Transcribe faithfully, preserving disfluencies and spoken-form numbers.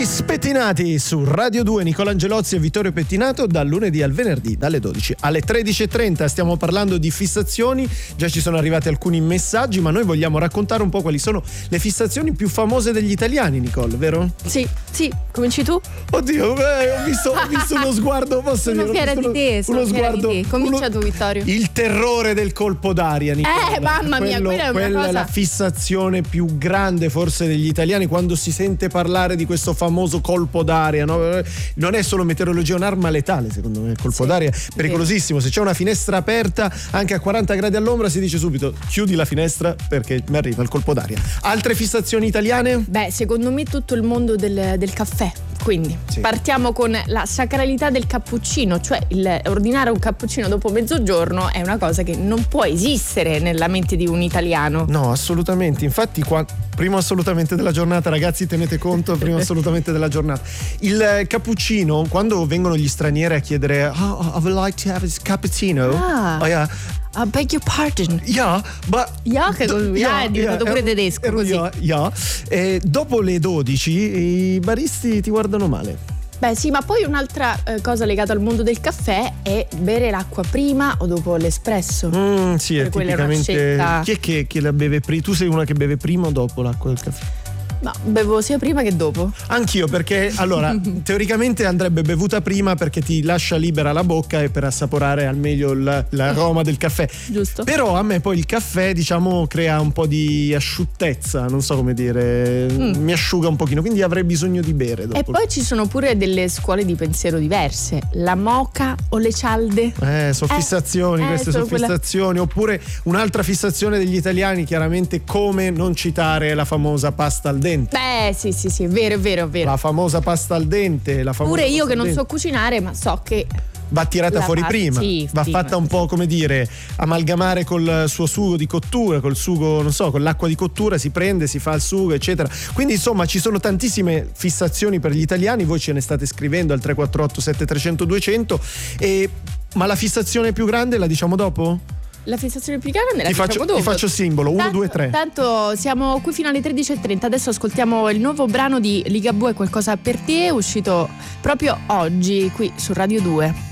Spettinati su Radio due, Nicola Angelozzi e Vittorio Pettinato, dal lunedì al venerdì dalle dodici alle tredici e trenta. Stiamo parlando di fissazioni, già ci sono arrivati alcuni messaggi, ma noi vogliamo raccontare un po' quali sono le fissazioni più famose degli italiani, Nicole, vero? Sì, sì, cominci tu? Oddio, eh, ho, visto, ho visto uno sguardo, posso sono dire? fiera di te, sono uno fiera sguardo, di te. Comincia uno, tu, Vittorio. Il terrore del colpo d'aria, Nicole. Eh, mamma mia, Quello, quella è una quella cosa... è la fissazione più grande forse degli italiani, quando si sente parlare di questo famoso colpo d'aria, no? Non è solo meteorologia, è un'arma letale, secondo me il colpo sì, d'aria è pericolosissimo. Se c'è una finestra aperta anche a quaranta gradi all'ombra si dice subito chiudi la finestra perché mi arriva il colpo d'aria. Altre fissazioni italiane? Beh, secondo me tutto il mondo del, del caffè. Quindi sì. Partiamo con la sacralità del cappuccino, cioè il ordinare un cappuccino dopo mezzogiorno è una cosa che non può esistere nella mente di un italiano. No, assolutamente. Infatti qua, primo assolutamente della giornata, ragazzi, tenete conto, primo assolutamente della giornata. Il cappuccino, quando vengono gli stranieri a chiedere oh, I would like to have a cappuccino. Ah. Oh, yeah. I beg your pardon. Yeah, but yeah, che yeah, yeah, è diventato yeah, pure ero, tedesco ero così. Yeah, yeah. E dopo le dodici i baristi ti guardano male. Beh sì, ma poi un'altra eh, cosa legata al mondo del caffè è bere l'acqua prima o dopo l'espresso. Mm, sì, per è tipicamente. È chi è che, che la beve prima? Tu sei una che beve prima o dopo l'acqua del caffè? No, bevo sia prima che dopo. Anch'io, perché allora teoricamente andrebbe bevuta prima perché ti lascia libera la bocca e per assaporare al meglio l- l'aroma del caffè. Giusto. Però a me poi il caffè, diciamo, crea un po' di asciuttezza, non so come dire, mm. mi asciuga un pochino, quindi avrei bisogno di bere dopo. E poi ci sono pure delle scuole di pensiero diverse, la moka o le cialde. Eh, sono fissazioni, eh, queste eh, sono quella... fissazioni. Oppure un'altra fissazione degli italiani, chiaramente, come non citare la famosa pasta al dente. Beh, sì, sì, sì, è vero, è vero, è vero. La famosa pasta al dente, la famosa pure io che non dente. so cucinare, ma so che va tirata fuori pasta, prima, sì, va prima, fatta un po' come dire amalgamare col suo sugo di cottura, col sugo, non so, con l'acqua di cottura si prende, si fa il sugo, eccetera. Quindi insomma ci sono tantissime fissazioni per gli italiani, voi ce ne state scrivendo al tre quattro otto sette tre zero zero due zero zero. E ma la fissazione più grande la diciamo dopo? La fissazione più grande la ti diciamo faccio, dopo. Ti faccio simbolo, uno, due, tre. Tanto siamo qui fino alle tredici e trenta. Adesso ascoltiamo il nuovo brano di Ligabue, Qualcosa per te, uscito proprio oggi qui su Radio due.